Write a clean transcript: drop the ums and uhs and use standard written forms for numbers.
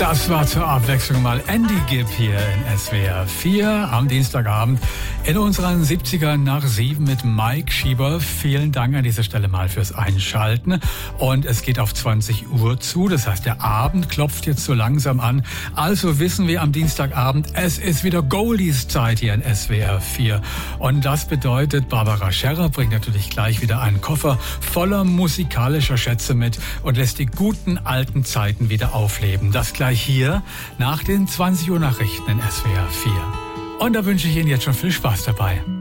Das war zur Abwechslung mal Andy Gibb hier in SWR 4 am Dienstagabend in unseren 70ern nach 7 mit Mike Schieber. Vielen Dank an dieser Stelle mal fürs Einschalten. Und es geht auf 20 Uhr zu, das heißt, der Abend klopft jetzt so langsam an. Also wissen wir am Dienstagabend, es ist wieder Goldies-Zeit hier in SWR 4. Und das bedeutet, Barbara Scherrer bringt natürlich gleich wieder einen Koffer voller musikalischer Schätze mit und lässt die guten alten Zeiten wieder aufleben. Das gleich hier nach den 20 Uhr Nachrichten in SWR 4. Und da wünsche ich Ihnen jetzt schon viel Spaß dabei.